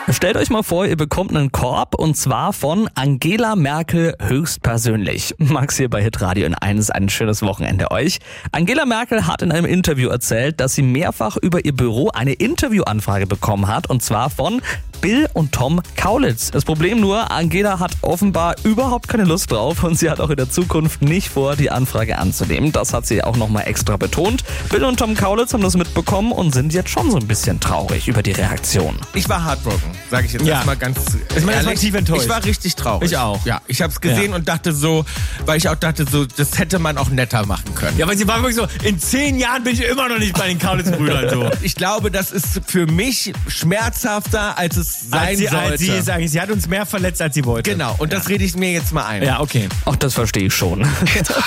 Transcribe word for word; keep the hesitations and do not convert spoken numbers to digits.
Stellt euch mal vor, ihr bekommt einen Korb und zwar von Angela Merkel höchstpersönlich. Max hier bei Hitradio in eins, ein schönes Wochenende euch. Angela Merkel hat in einem Interview erzählt, dass sie mehrfach über ihr Büro eine Interviewanfrage bekommen hat und zwar von Bill und Tom Kaulitz. Das Problem nur, Angela hat offenbar überhaupt keine Lust drauf und sie hat auch in der Zukunft nicht vor, die Anfrage anzunehmen. Das hat sie auch nochmal extra betont. Bill und Tom Kaulitz haben das mitbekommen und sind jetzt schon so ein bisschen traurig über die Reaktion. Ich war heartbroken, sage ich jetzt ja. erstmal ganz ich meine, ehrlich. tief enttäuscht. Ich war richtig traurig. Ich auch. Ja, ich habe es gesehen ja. und dachte so, weil ich auch dachte so, das hätte man auch netter machen können. Ja, weil sie war wirklich so, in zehn Jahren bin ich immer noch nicht bei den Kaulitz-Brüdern so. Ich glaube, das ist für mich schmerzhafter, als es sein als sie, sollte. Als sie, ist eigentlich, sie hat uns mehr verletzt, als sie wollte. Genau, und ja. das rede ich mir jetzt mal ein. Ja, okay. Auch das verstehe ich schon.